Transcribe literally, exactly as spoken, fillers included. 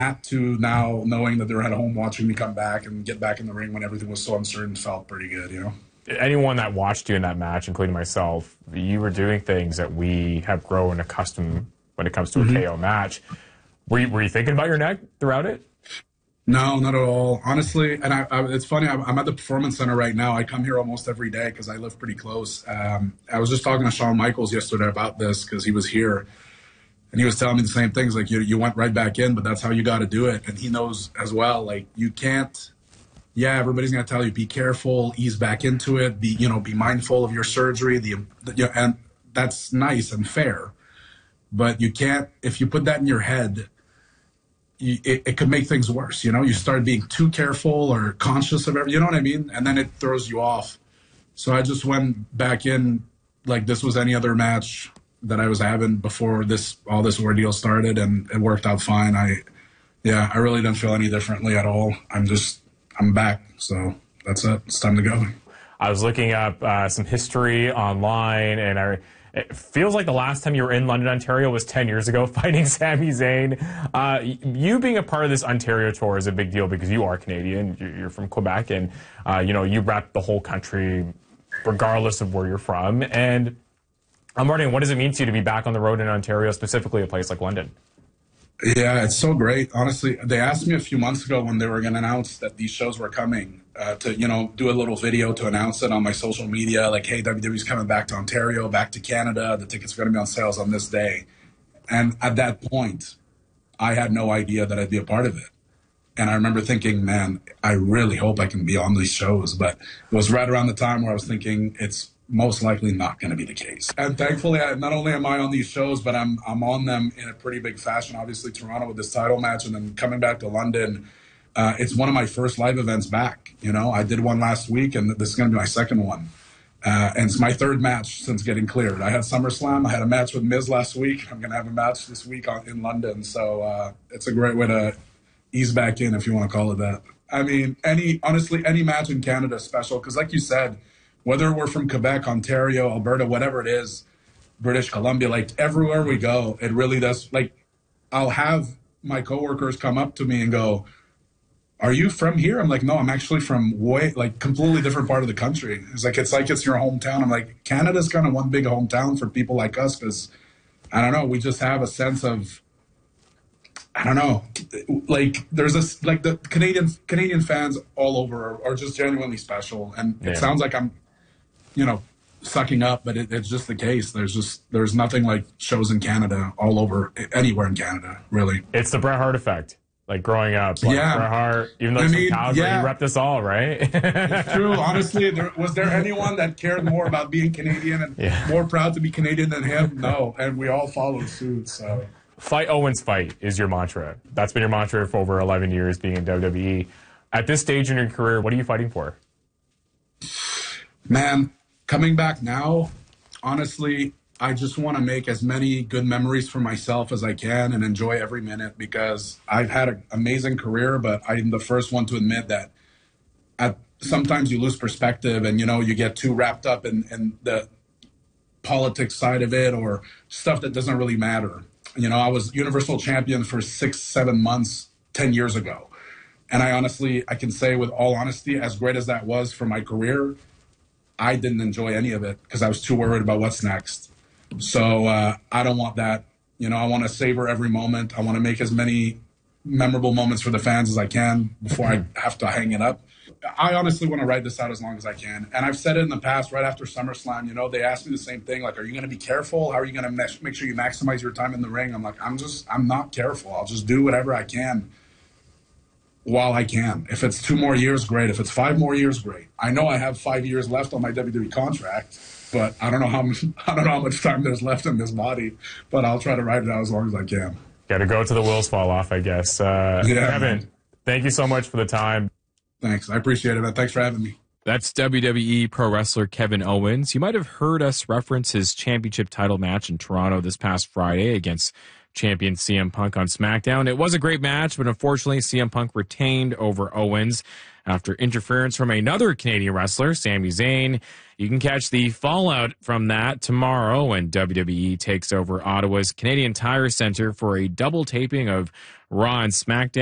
to now knowing that they're at home watching me come back and get back in the ring when everything was so uncertain felt pretty good, you know? Anyone that watched you in that match, including myself, you were doing things that we have grown accustomed when it comes to a mm-hmm. K O match. Were you, were you thinking about your neck throughout it? No, not at all. Honestly, and I, I, it's funny, I'm, I'm at the Performance Center right now. I come here almost every day because I live pretty close. Um, I was just talking to Shawn Michaels yesterday about this because he was here. And he was telling me the same things, like, you you went right back in, but that's how you got to do it. And he knows as well, like, you can't, yeah, everybody's going to tell you, be careful, ease back into it, be, you know, be mindful of your surgery. The, the you know, and that's nice and fair. But you can't, if you put that in your head, you, it, it could make things worse. You know, you start being too careful or conscious of everything, you know what I mean? And then it throws you off. So I just went back in like this was any other match that I was having before this, all this ordeal started, and it worked out fine. I, yeah, I really don't feel any differently at all. I'm just, I'm back. So that's it. It's time to go. I was looking up uh, some history online, and I, it feels like the last time you were in London, Ontario was ten years ago fighting Sami Zayn. Uh, you being a part of this Ontario tour is a big deal because you are Canadian. You're from Quebec, and, uh, you know, you rep the whole country regardless of where you're from. And I'm wondering, what does it mean to you to be back on the road in Ontario, specifically a place like London? Yeah, it's so great. Honestly, they asked me a few months ago when they were going to announce that these shows were coming uh, to, you know, do a little video to announce it on my social media. Like, hey, W W E's coming back to Ontario, back to Canada. The tickets are going to be on sales on this day. And at that point, I had no idea that I'd be a part of it. And I remember thinking, man, I really hope I can be on these shows. But it was right around the time where I was thinking it's most likely not going to be the case. And thankfully, I, not only am I on these shows, but I'm I'm on them in a pretty big fashion. Obviously, Toronto with this title match, and then coming back to London, uh, it's one of my first live events back. You know, I did one last week, and this is going to be my second one. Uh, and it's my third match since getting cleared. I had SummerSlam. I had a match with Miz last week. I'm going to have a match this week on, in London. So uh, it's a great way to ease back in, if you want to call it that. I mean, any honestly, any match in Canada is special because, like you said, whether we're from Quebec, Ontario, Alberta, whatever it is, British Columbia, like everywhere we go, it really does. Like, I'll have my coworkers come up to me and go, "Are you from here?" I'm like, "No, I'm actually from way, like, completely different part of the country." It's like, it's like it's your hometown. I'm like, Canada's kind of one big hometown for people like us because, I don't know, we just have a sense of, I don't know, like there's a, like the Canadian Canadian fans all over are, are just genuinely special. And yeah. It sounds like I'm, you know, sucking up, but it, it's just the case. There's just, there's nothing like shows in Canada all over, anywhere in Canada, really. It's the Bret Hart effect. Like growing up, like yeah. Bret Hart, even though I he's mean, from Calgary, yeah. he repped us all, right? It's true. Honestly, there, was there anyone that cared more about being Canadian and yeah. more proud to be Canadian than him? No. And we all followed suit, so. Fight Owens, fight is your mantra. That's been your mantra for over eleven years being in W W E. At this stage in your career, what are you fighting for? Man, coming back now, honestly, I just want to make as many good memories for myself as I can and enjoy every minute because I've had an amazing career, but I'm the first one to admit that at, sometimes you lose perspective and, you know, you get too wrapped up in, in the politics side of it or stuff that doesn't really matter. You know, I was Universal Champion for six, seven months, ten years ago. And I honestly, I can say with all honesty, as great as that was for my career, I didn't enjoy any of it because I was too worried about what's next. So uh, I don't want that. You know, I want to savor every moment. I want to make as many memorable moments for the fans as I can before I have to hang it up. I honestly want to ride this out as long as I can. And I've said it in the past, right after SummerSlam, you know, they asked me the same thing. Like, are you going to be careful? How are you going to make sure you maximize your time in the ring? I'm like, I'm just, I'm not careful. I'll just do whatever I can while I can. If it's two more years, great. If it's five more years, great. I know I have five years left on my W W E contract, but I don't know how much, I don't know how much time there's left in this body, but I'll try to ride it out as long as I can. Got to go to the wheels fall off, I guess. Uh, yeah, Kevin, man. Thank you so much for the time. Thanks. I appreciate it, man. Thanks for having me. That's W W E pro wrestler Kevin Owens. You might have heard us reference his championship title match in Toronto this past Friday against champion C M Punk on SmackDown. It was a great match, but unfortunately C M Punk retained over Owens. after interference from another Canadian wrestler, Sami Zayn. You can catch the fallout from that tomorrow when W W E takes over Ottawa's Canadian Tire Center for a double taping of Raw and SmackDown.